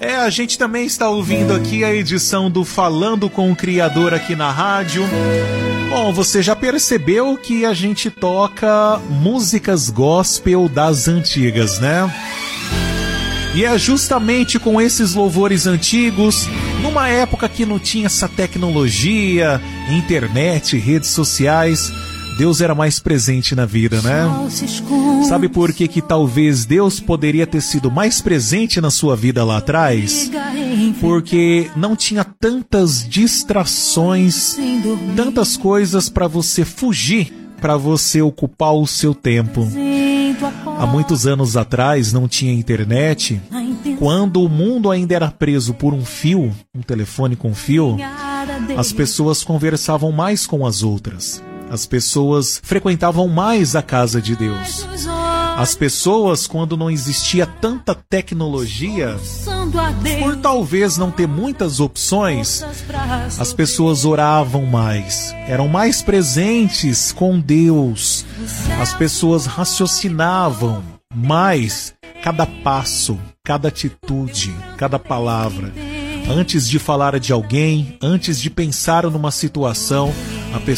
A gente também está ouvindo aqui a edição do Falando com o Criador aqui na rádio. Bom, você já percebeu que a gente toca músicas gospel das antigas, né? E é justamente com esses louvores antigos, numa época que não tinha essa tecnologia, internet, redes sociais, Deus era mais presente na vida, né? Sabe por que talvez Deus poderia ter sido mais presente na sua vida lá atrás? Porque não tinha tantas distrações, tantas coisas para você fugir, para você ocupar o seu tempo. Há muitos anos atrás não tinha internet. Quando o mundo ainda era preso por um fio, um telefone com fio, as pessoas conversavam mais com as outras. As pessoas frequentavam mais a casa de Deus. As pessoas, quando não existia tanta tecnologia, por talvez não ter muitas opções, as pessoas oravam mais, eram mais presentes com Deus. As pessoas raciocinavam mais cada passo, cada atitude, cada palavra. Antes de falar de alguém, antes de pensar numa situação, a pessoa